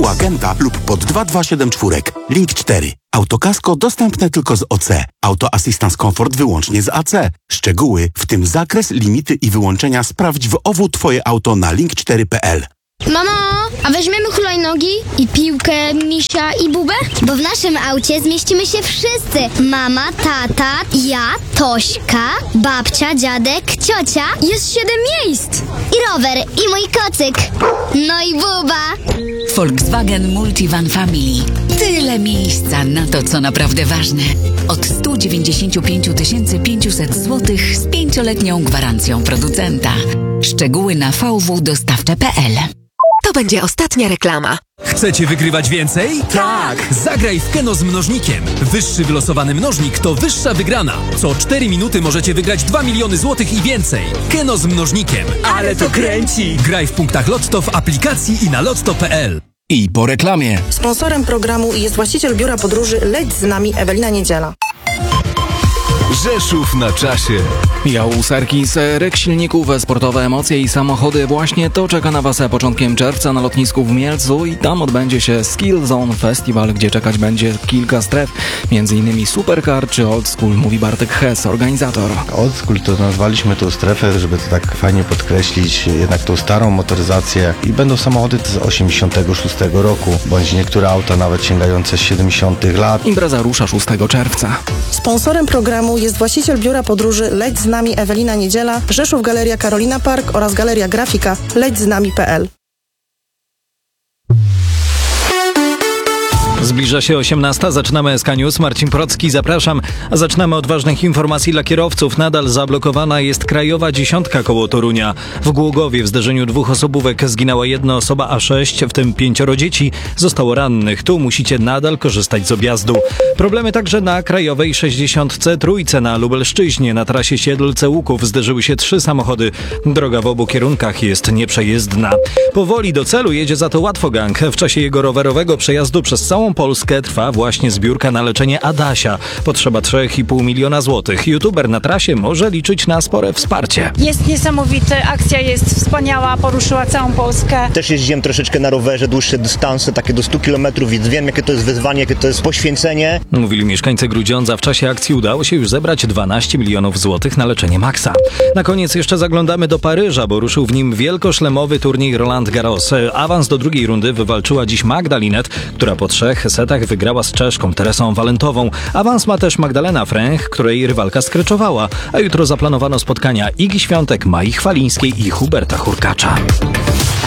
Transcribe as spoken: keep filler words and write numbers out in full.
u agenta lub pod dwa dwa siedem cztery. Link cztery. Autokasko dostępne tylko z O C. Auto Assistance Comfort wyłącznie z A C. Szczegóły, w tym zakres, limity i wyłączenia sprawdź w O W Twoje auto na link cztery kropka p l. Mamo, a weźmiemy hulajnogi i piłkę, misia i bubę? Bo w naszym aucie zmieścimy się wszyscy. Mama, tata, ja, Tośka, babcia, dziadek, ciocia. Jest siedem miejsc. I rower, i mój kocyk. No i buba. Volkswagen Multivan Family. Tyle miejsca na to, co naprawdę ważne. Od sto dziewięćdziesiąt pięć tysięcy pięćset złotych z pięcioletnią gwarancją producenta. Szczegóły na v w dostawcze kropka p l. To będzie ostatnia reklama. Chcecie wygrywać więcej? Tak! Zagraj w Keno z mnożnikiem. Wyższy wylosowany mnożnik to wyższa wygrana. Co cztery minuty możecie wygrać dwa miliony złotych i więcej. Keno z mnożnikiem. Ale to kręci! Graj w punktach Lotto w aplikacji i na lotto kropka p l. I po reklamie. Sponsorem programu jest właściciel biura podróży Leć z nami Ewelina Niedziela. Rzeszów na czasie. Jał Serkis, ryk silników, sportowe emocje i samochody. Właśnie to czeka na Was początkiem czerwca na lotnisku w Mielcu i tam odbędzie się Skill Zone Festival, gdzie czekać będzie kilka stref, między innymi Supercar czy Old School, mówi Bartek Hess, organizator. Old School to nazwaliśmy tą strefę, żeby to tak fajnie podkreślić, jednak tą starą motoryzację i będą samochody z osiemdziesiątego szóstego roku, bądź niektóre auta nawet sięgające z siedemdziesiątych lat. Impreza rusza szóstego czerwca. Sponsorem programu jest właściciel biura podróży Leć z nami Ewelina Niedziela, Rzeszów Galeria Karolina Park oraz Galeria Grafika leć z nami kropka p l. Zbliża się osiemnasta, zaczynamy S K News. Marcin Procki, zapraszam. Zaczynamy od ważnych informacji dla kierowców. Nadal zablokowana jest krajowa dziesiątka koło Torunia. W Głogowie w zderzeniu dwóch osobówek zginęła jedna osoba, a sześć, w tym pięcioro dzieci, zostało rannych. Tu musicie nadal korzystać z objazdu. Problemy także na krajowej sześćdziesiątce trójce na Lubelszczyźnie. Na trasie Siedlce-Łuków zderzyły się trzy samochody. Droga w obu kierunkach jest nieprzejezdna. Powoli do celu jedzie za to Łatwogang. W czasie jego rowerowego przejazdu przez całą Polskę trwa właśnie zbiórka na leczenie Adasia. Potrzeba trzy i pół miliona złotych. YouTuber na trasie może liczyć na spore wsparcie. Jest niesamowity, akcja jest wspaniała, poruszyła całą Polskę. Też jeździłem troszeczkę na rowerze, dłuższe dystanse, takie do stu kilometrów, więc wiem, jakie to jest wyzwanie, jakie to jest poświęcenie. Mówili mieszkańcy Grudziądza. W czasie akcji udało się już zebrać dwanaście milionów złotych na leczenie Maxa. Na koniec jeszcze zaglądamy do Paryża, bo ruszył w nim wielkoszlemowy turniej Roland Garros. Awans do drugiej rundy wywalczyła dziś Magda Linnet, która po trzech setach wygrała z Czeszką Teresą Walentową. Awans ma też Magdalena Fręch, której rywalka skreczowała, a jutro zaplanowano spotkania Igi Świątek, Mai Chwalińskiej i Huberta Hurkacza.